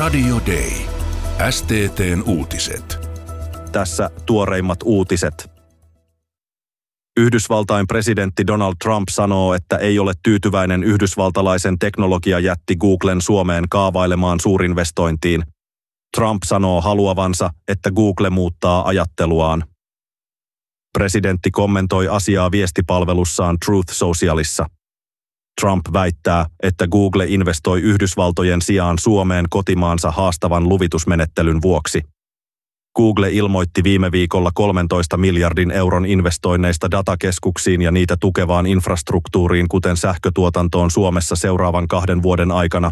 Radio Day. STT:n uutiset. Tässä tuoreimmat uutiset. Yhdysvaltain presidentti Donald Trump sanoo, että ei ole tyytyväinen yhdysvaltalaisen teknologiajätti Googlen Suomeen kaavailemaan suurinvestointiin. Trump sanoo haluavansa, että Google muuttaa ajatteluaan. Presidentti kommentoi asiaa viestipalvelussaan Truth Socialissa. Trump väittää, että Google investoi Yhdysvaltojen sijaan Suomeen kotimaansa haastavan luvitusmenettelyn vuoksi. Google ilmoitti viime viikolla 13 miljardin euron investoinneista datakeskuksiin ja niitä tukevaan infrastruktuuriin, kuten sähkötuotantoon Suomessa seuraavan 2 vuoden aikana.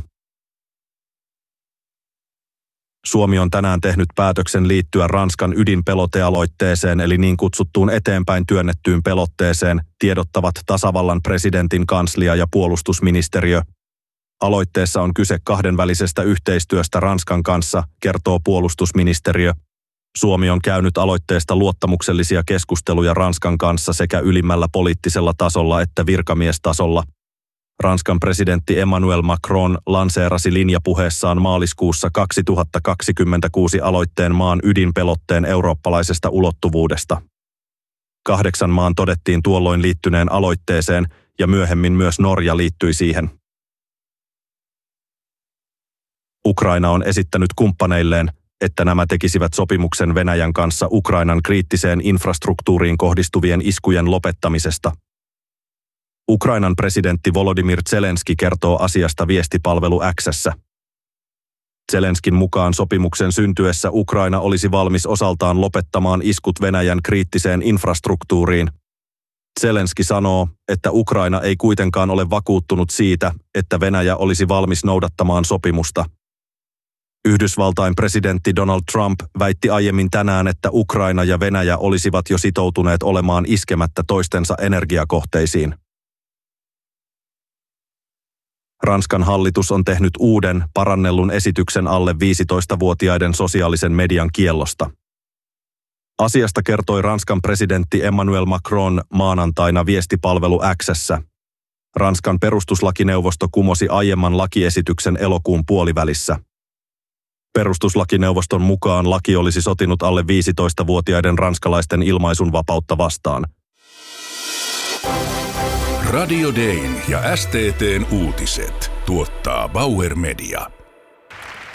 Suomi on tänään tehnyt päätöksen liittyä Ranskan ydinpelotealoitteeseen eli niin kutsuttuun eteenpäin työnnettyyn pelotteeseen, tiedottavat tasavallan presidentin kanslia ja puolustusministeriö. Aloitteessa on kyse kahdenvälisestä yhteistyöstä Ranskan kanssa, kertoo puolustusministeriö. Suomi on käynyt aloitteesta luottamuksellisia keskusteluja Ranskan kanssa sekä ylimmällä poliittisella tasolla että virkamiestasolla. Ranskan presidentti Emmanuel Macron lanseerasi linjapuheessaan maaliskuussa 2026 aloitteen maan ydinpelotteen eurooppalaisesta ulottuvuudesta. 8 maan todettiin tuolloin liittyneen aloitteeseen ja myöhemmin myös Norja liittyi siihen. Ukraina on esittänyt kumppaneilleen, että nämä tekisivät sopimuksen Venäjän kanssa Ukrainan kriittiseen infrastruktuuriin kohdistuvien iskujen lopettamisesta. Ukrainan presidentti Volodymyr Zelenski kertoo asiasta viestipalvelu X:ssä. Zelenskin mukaan sopimuksen syntyessä Ukraina olisi valmis osaltaan lopettamaan iskut Venäjän kriittiseen infrastruktuuriin. Zelenski sanoo, että Ukraina ei kuitenkaan ole vakuuttunut siitä, että Venäjä olisi valmis noudattamaan sopimusta. Yhdysvaltain presidentti Donald Trump väitti aiemmin tänään, että Ukraina ja Venäjä olisivat jo sitoutuneet olemaan iskemättä toistensa energiakohteisiin. Ranskan hallitus on tehnyt uuden, parannellun esityksen alle 15-vuotiaiden sosiaalisen median kiellosta. Asiasta kertoi Ranskan presidentti Emmanuel Macron maanantaina viestipalvelu X:ssä. Ranskan perustuslakineuvosto kumosi aiemman lakiesityksen elokuun puolivälissä. Perustuslakineuvoston mukaan laki olisi sotinut alle 15-vuotiaiden ranskalaisten ilmaisunvapautta vastaan. Radio Dayn ja STT:n uutiset tuottaa Bauer Media.